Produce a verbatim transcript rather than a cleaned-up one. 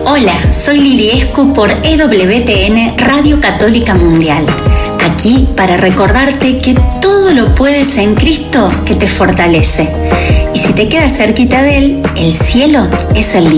Hola, soy Lili Escu por E W T N Radio Católica Mundial. Aquí para recordarte que todo lo puedes en Cristo que te fortalece. Y si te quedas cerquita de Él, el cielo es el límite.